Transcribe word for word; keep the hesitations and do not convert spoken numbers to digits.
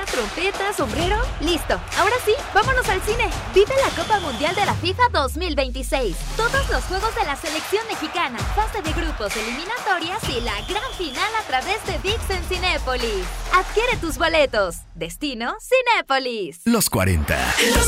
trompeta, sombrero. Listo, ahora sí, vámonos al cine. Vive la Copa Mundial de la FIFA dos mil veintiséis. Todos los juegos de la selección mexicana, fase de grupos, eliminatorias y la gran final a través de ViX en Cinépolis. Adquiere tus boletos. Destino Cinépolis. Los cuarenta.